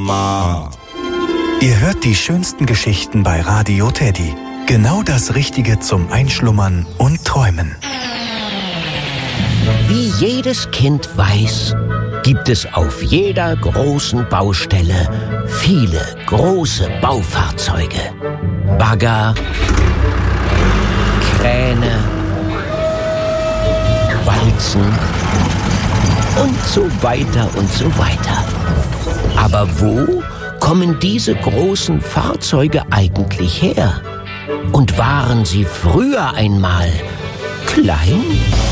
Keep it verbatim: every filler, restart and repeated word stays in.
Mama. Ihr hört die schönsten Geschichten bei Radio Teddy. Genau das Richtige zum Einschlummern und Träumen. Wie jedes Kind weiß, gibt es auf jeder großen Baustelle viele große Baufahrzeuge. Bagger, Kräne, Walzen und so weiter und so weiter. Aber wo kommen diese großen Fahrzeuge eigentlich her? Und waren sie früher einmal klein?